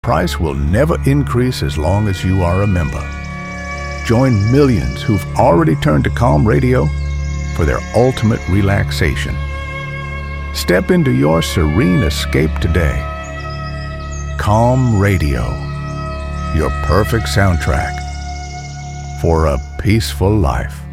price will never increase as long as you are a member. Join millions who've already turned to Calm Radio for their ultimate relaxation. Step into your serene escape today. Calm Radio, your perfect soundtrack for a peaceful life.